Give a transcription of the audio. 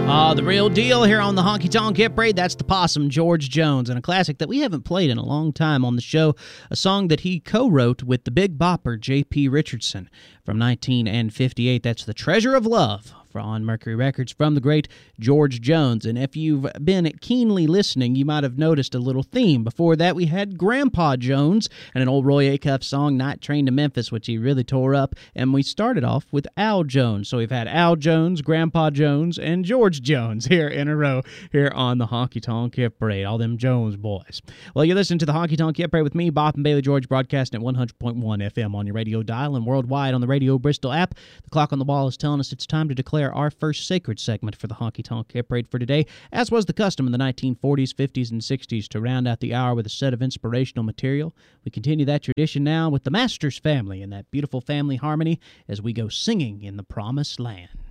The real deal here on the Honky Tonk Hit Parade. That's the Possum, George Jones, and a classic that we haven't played in a long time on the show, a song that he co-wrote with the Big Bopper, J.P. Richardson, from 1958. That's The Treasure of Love on Mercury Records from the great George Jones. And if you've been keenly listening, you might have noticed a little theme. Before that, we had Grandpa Jones and an old Roy Acuff song, Night Train to Memphis, which he really tore up. And we started off with Al Jones. So we've had Al Jones, Grandpa Jones, and George Jones here in a row here on the Honky Tonk Hit Parade. All them Jones boys. Well, you listen to the Honky Tonk Hit Parade with me, Bob and Bailey George, broadcasting at 100.1 FM on your radio dial and worldwide on the Radio Bristol app. The clock on the wall is telling us it's time to declare our first sacred segment for the Honky Tonk Hit Parade for today, as was the custom in the 1940s, 50s, and 60s to round out the hour with a set of inspirational material. We continue that tradition now with the Masters family and that beautiful family harmony as we go singing in the Promised Land.